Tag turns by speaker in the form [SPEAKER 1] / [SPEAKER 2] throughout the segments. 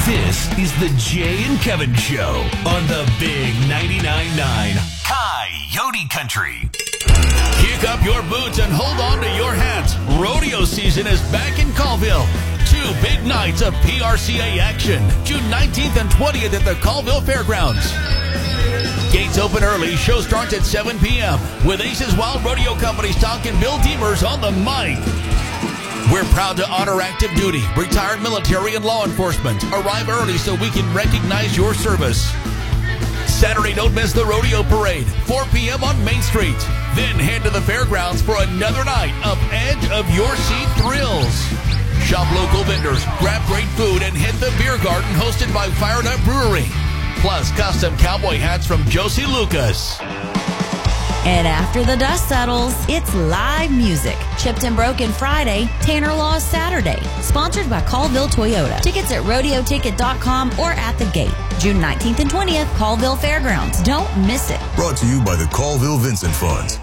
[SPEAKER 1] This is the Jay and Kevin Show on the Big 99.9 Coyote Country. Kick up your boots and hold on to your hats. Rodeo season is back in Colville. 2 big nights of PRCA action. June 19th and 20th at the Colville Fairgrounds. Gates open early. Show starts at 7 p.m. with Aces Wild Rodeo Company stock and Bill Demers on the mic. We're proud to honor active duty, retired military, and law enforcement. Arrive early so we can recognize your service. Saturday, don't miss the rodeo parade, 4 p.m. on Main Street. Then head to the fairgrounds for another night of Edge of Your Seat thrills. Shop local vendors, grab great food, and hit the beer garden hosted by Fired Up Brewery. Plus, custom cowboy hats from Josie Lucas.
[SPEAKER 2] And after the dust settles, it's live music. Chipped and Broken Friday, Tanner Laws Saturday. Sponsored by Colville Toyota. Tickets at rodeoticket.com or at the gate. June 19th and 20th, Colville Fairgrounds. Don't miss it.
[SPEAKER 3] Brought to you by the Colville Vincent Funds.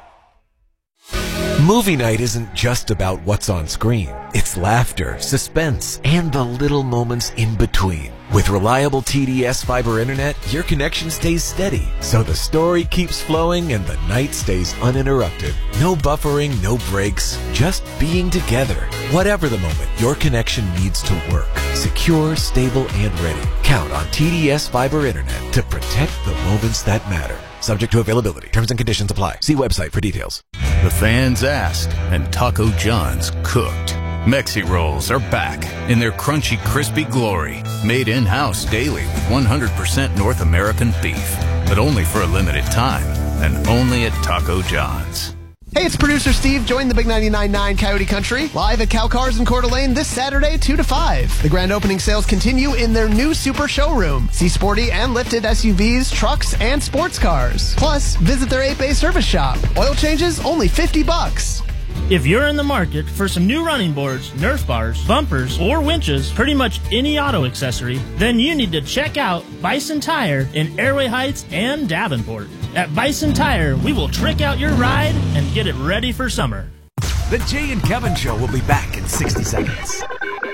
[SPEAKER 4] Movie night isn't just about what's on screen. It's laughter, suspense, and the little moments in between. With reliable TDS fiber internet, your connection stays steady, so the story keeps flowing and the night stays uninterrupted. No buffering, no breaks, just being together. Whatever the moment, your connection needs to work. Secure, stable, and ready. Count on TDS fiber internet to protect the moments that matter. Subject to availability. Terms and conditions apply. See website for details.
[SPEAKER 5] The fans asked, and Taco John's cooked. Mexi Rolls are back in their crunchy, crispy glory. Made in-house daily with 100% North American beef. But only for a limited time, and only at Taco John's.
[SPEAKER 6] Hey, it's producer Steve. Join the Big 99.9 Coyote Country live at Cow Cars in Coeur d'Alene this Saturday, 2 to 5. The grand opening sales continue in their new super showroom. See sporty and lifted SUVs, trucks, and sports cars. Plus, visit their 8-bay service shop. Oil changes, only $50.
[SPEAKER 7] If you're in the market for some new running boards, Nerf bars, bumpers, or winches, pretty much any auto accessory, then you need to check out Bison Tire in Airway Heights and Davenport. At Bison Tire, we will trick out your ride and get it ready for summer.
[SPEAKER 1] The Jay and Kevin Show will be back in 60 seconds.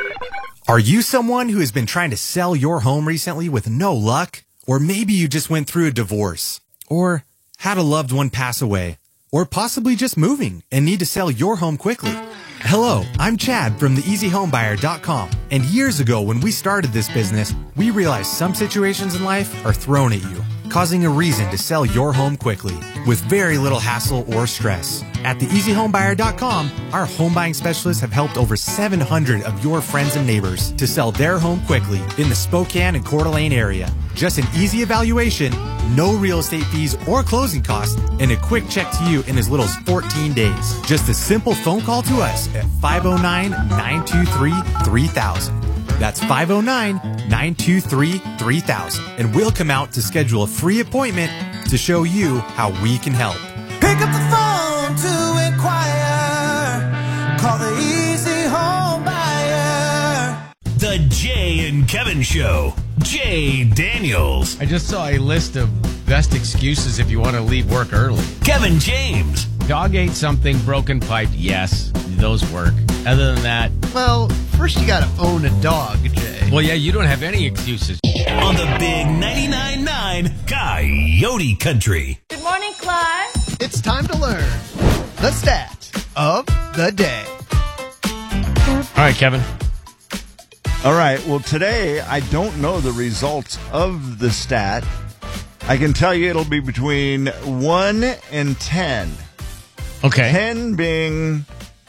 [SPEAKER 8] Are you someone who has been trying to sell your home recently with no luck? Or maybe you just went through a divorce, or had a loved one pass away, or possibly just moving and need to sell your home quickly. Hello, I'm Chad from theeasyhomebuyer.com. And years ago when we started this business, we realized some situations in life are thrown at you, causing a reason to sell your home quickly with very little hassle or stress. At theeasyhomebuyer.com, our home buying specialists have helped over 700 of your friends and neighbors to sell their home quickly in the Spokane and Coeur d'Alene area. Just an easy evaluation, no real estate fees or closing costs, and a quick check to you in as little as 14 days. Just a simple phone call to us at 509-923-3000. That's 509-923-3000. And we'll come out to schedule a free appointment to show you how we can help.
[SPEAKER 9] Pick up the phone to inquire. Call the Easy Home Buyer.
[SPEAKER 1] The Jay and Kevin Show. Jay Daniels.
[SPEAKER 10] I just saw a list of best excuses if you want to leave work early.
[SPEAKER 1] Kevin James.
[SPEAKER 10] Dog ate something, broken pipe. Yes, those work. Other than that,
[SPEAKER 6] Well, first you gotta own a dog, Jay.
[SPEAKER 10] well, yeah, you don't have any excuses.
[SPEAKER 1] On the Big 99.9 Coyote Country.
[SPEAKER 2] Good morning, class.
[SPEAKER 6] It's time to learn the stat of the day.
[SPEAKER 10] All right, Kevin.
[SPEAKER 11] All right. Well, today I don't know the results of the stat. I can tell you it'll be between 1 and 10.
[SPEAKER 10] Okay.
[SPEAKER 11] 10 being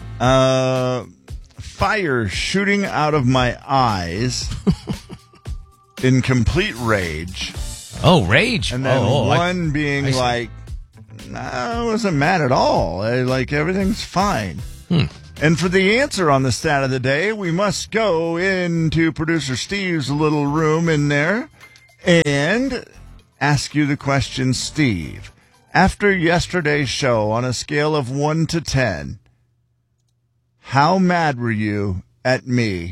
[SPEAKER 11] fire shooting out of my eyes in complete rage.
[SPEAKER 10] Oh, rage.
[SPEAKER 11] And then one
[SPEAKER 10] I
[SPEAKER 11] being
[SPEAKER 10] see.
[SPEAKER 11] like, nah, I wasn't mad at all. Like, everything's fine. And for the answer on the stat of the day, we must go into producer Steve's little room in there and ask you the question, Steve. After yesterday's show, on a scale of 1 to 10, how mad were you at me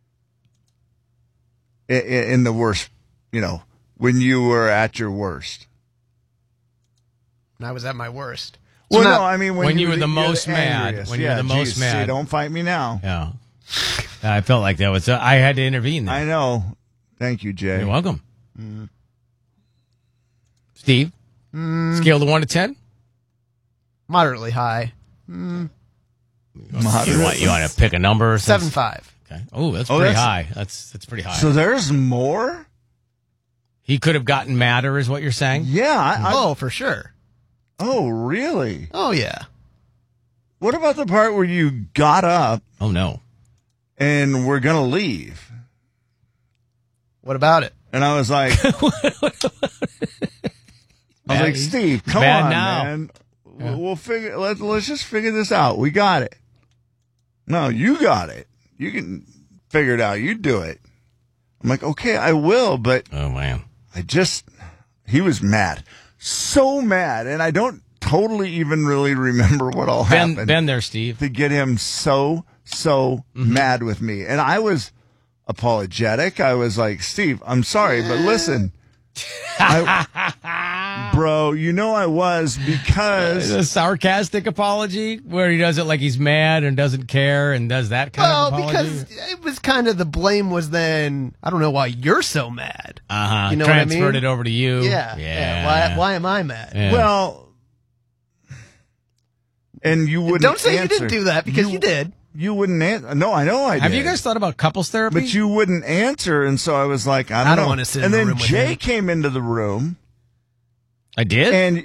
[SPEAKER 11] in the worst, when you were at your worst?
[SPEAKER 6] And I was at my worst.
[SPEAKER 11] Well, no, I mean
[SPEAKER 10] when you were the most mad.
[SPEAKER 11] angriest.
[SPEAKER 10] When you were the most mad.
[SPEAKER 11] See, don't fight me now.
[SPEAKER 10] Yeah. I felt like that was. I had to intervene there.
[SPEAKER 11] I know. Thank you, Jay.
[SPEAKER 10] You're welcome. Steve, scale of 1 to 10?
[SPEAKER 6] Moderately high.
[SPEAKER 10] You want to pick a number?
[SPEAKER 6] 7.5.
[SPEAKER 10] Okay. Oh, that's pretty high. That's pretty high.
[SPEAKER 11] So there's more?
[SPEAKER 10] He could have gotten madder, is what you're saying?
[SPEAKER 11] Yeah.
[SPEAKER 6] Oh, for sure.
[SPEAKER 11] Oh, really?
[SPEAKER 6] Oh, yeah.
[SPEAKER 11] What about the part where you got up?
[SPEAKER 10] Oh, no.
[SPEAKER 11] And we're going to leave.
[SPEAKER 6] What about it?
[SPEAKER 11] And I was like, Steve, come on,
[SPEAKER 10] now.
[SPEAKER 11] man.
[SPEAKER 10] Yeah.
[SPEAKER 11] We'll figure. Let's just figure this out. We got it. No, you got it. You can figure it out. You do it. I'm like, okay, I will. But
[SPEAKER 10] oh man,
[SPEAKER 11] he was mad, so mad, and I don't totally even really remember what all happened.
[SPEAKER 10] Been there, Steve,
[SPEAKER 11] to get him so mad with me, and I was apologetic. I was like, Steve, I'm sorry, but listen. Bro, you know I was, because
[SPEAKER 10] a sarcastic apology where he does it like he's mad and doesn't care and does that kind of apology.
[SPEAKER 6] Because it was kind of the blame was then, I don't know why you're so mad.
[SPEAKER 10] You
[SPEAKER 6] know
[SPEAKER 10] transferred
[SPEAKER 6] what I mean?
[SPEAKER 10] it over to you.
[SPEAKER 6] Yeah. Why am I mad?
[SPEAKER 10] Yeah.
[SPEAKER 11] Well, and you wouldn't
[SPEAKER 6] don't say
[SPEAKER 11] answer.
[SPEAKER 6] you didn't do that, because you did.
[SPEAKER 11] You wouldn't answer. No, I know I did.
[SPEAKER 10] Have you guys thought about couples therapy?
[SPEAKER 11] But you wouldn't answer, and so I was like, I don't know.
[SPEAKER 6] Want to sit
[SPEAKER 11] and
[SPEAKER 6] in the
[SPEAKER 11] then
[SPEAKER 6] room with
[SPEAKER 11] Jay
[SPEAKER 6] him.
[SPEAKER 11] came into the room.
[SPEAKER 10] I did?
[SPEAKER 11] And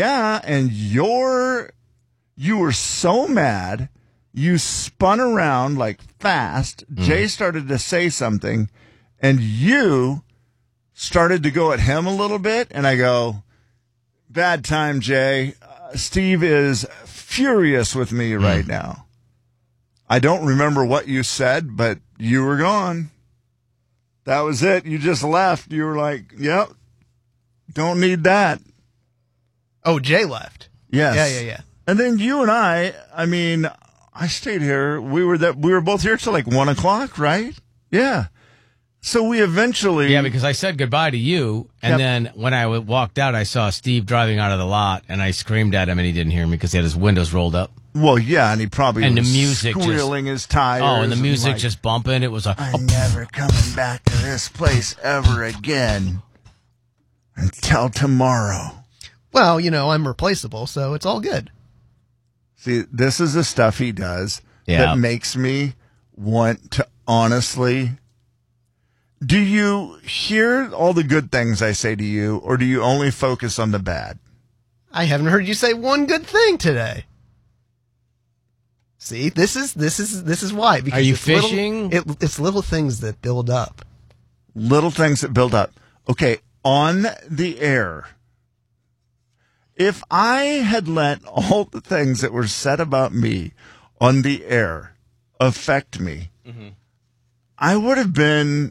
[SPEAKER 11] you were so mad, you spun around like fast. Jay started to say something, and you started to go at him a little bit, and I go, bad time, Jay. Steve is furious with me right now. I don't remember what you said, but you were gone. That was it. You just left. You were like, yep, don't need that.
[SPEAKER 6] Oh, Jay left.
[SPEAKER 11] Yes.
[SPEAKER 6] Yeah.
[SPEAKER 11] And then you and I mean, I stayed here. We were both here till like 1 o'clock, right? Yeah. So we eventually...
[SPEAKER 10] Yeah, because I said goodbye to you, and then when I walked out, I saw Steve driving out of the lot, and I screamed at him, and he didn't hear me because he had his windows rolled up.
[SPEAKER 11] Well, yeah, and he probably
[SPEAKER 10] and
[SPEAKER 11] was
[SPEAKER 10] the music
[SPEAKER 11] squealing his tires.
[SPEAKER 10] Oh, and the music
[SPEAKER 11] like,
[SPEAKER 10] just bumping. It was like,
[SPEAKER 11] I'm never coming back to this place ever again until tomorrow.
[SPEAKER 6] Well, I'm replaceable, so it's all good.
[SPEAKER 11] See, this is the stuff he does that makes me want to honestly... Do you hear all the good things I say to you, or do you only focus on the bad?
[SPEAKER 6] I haven't heard you say one good thing today. See, this is why. Because
[SPEAKER 10] are you fishing?
[SPEAKER 6] It's little things that build up.
[SPEAKER 11] Little things that build up. Okay, on the air, if I had let all the things that were said about me on the air affect me, I would have been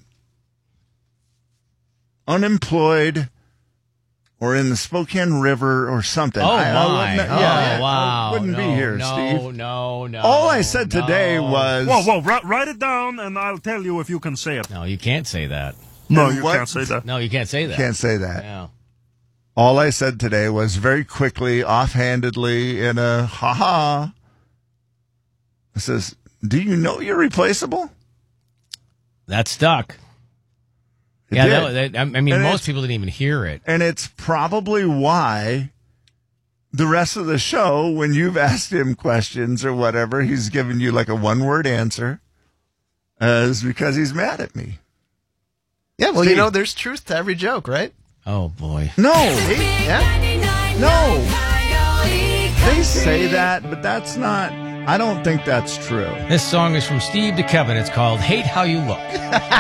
[SPEAKER 11] unemployed or in the Spokane River or something.
[SPEAKER 10] Oh, my.
[SPEAKER 11] I wouldn't be here, Steve.
[SPEAKER 10] No.
[SPEAKER 11] All I said today was...
[SPEAKER 12] Whoa, write it down, and I'll tell you if you can say it.
[SPEAKER 10] No, you can't say that.
[SPEAKER 12] No, you can't say that.
[SPEAKER 10] No, you can't say that.
[SPEAKER 11] Can't say that.
[SPEAKER 10] No.
[SPEAKER 11] All I said today was very quickly, offhandedly, in a ha-ha. It says, do you know you're replaceable?
[SPEAKER 10] That stuck.
[SPEAKER 11] It
[SPEAKER 10] did.
[SPEAKER 11] And
[SPEAKER 10] most people didn't even hear it.
[SPEAKER 11] And it's probably why the rest of the show, when you've asked him questions or whatever, he's given you like a one-word answer, is because he's mad at me.
[SPEAKER 6] Yeah, well,
[SPEAKER 11] Steve.
[SPEAKER 6] There's truth to every joke, right?
[SPEAKER 10] Oh, boy.
[SPEAKER 11] No.
[SPEAKER 6] Yeah?
[SPEAKER 11] No. They say that, but that's not... I don't think that's true.
[SPEAKER 10] This song is from Steve to Kevin. It's called Hate How You Look.